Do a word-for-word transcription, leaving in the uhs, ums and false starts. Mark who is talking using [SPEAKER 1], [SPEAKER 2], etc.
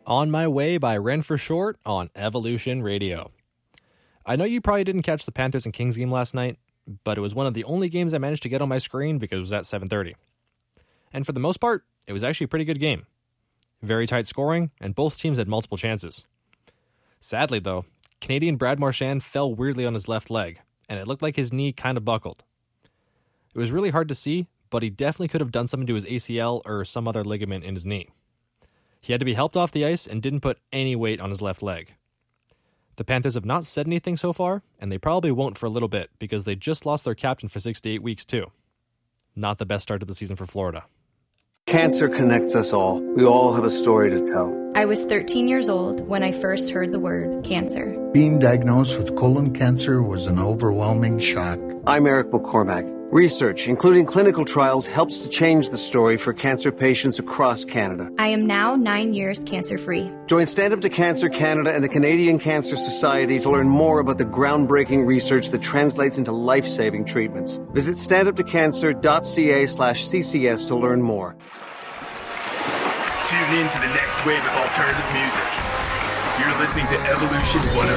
[SPEAKER 1] On My Way by Ren for Short on Evolution Radio. I know you probably didn't catch the Panthers and Kings game last night, but it was one of the only games I managed to get on my screen because it was at seven thirty. And for the most part, it was actually a pretty good game. Very tight scoring, and both teams had multiple chances. Sadly, though, Canadian Brad Marchand fell weirdly on his left leg, and it looked like his knee kind of buckled. It was really hard to see, but he definitely could have done something to his A C L or some other ligament in his knee. He had to be helped off the ice and didn't put any weight on his left leg. The Panthers have not said anything so far, and they probably won't for a little bit because they just lost their captain for six to eight weeks too. Not the best start to the season for Florida.
[SPEAKER 2] Cancer connects us all. We all have a story to tell.
[SPEAKER 3] I was thirteen years old when I first heard the word cancer.
[SPEAKER 4] Being diagnosed with colon cancer was an overwhelming shock.
[SPEAKER 2] I'm Eric McCormack. Research, including clinical trials, helps to change the story for cancer patients across Canada.
[SPEAKER 3] I am now nine years cancer-free.
[SPEAKER 2] Join Stand Up to Cancer Canada and the Canadian Cancer Society to learn more about the groundbreaking research that translates into life-saving treatments. Visit standuptocancer.ca slash CCS to learn more.
[SPEAKER 5] Tune in to the next wave of alternative music. You're listening to Evolution one oh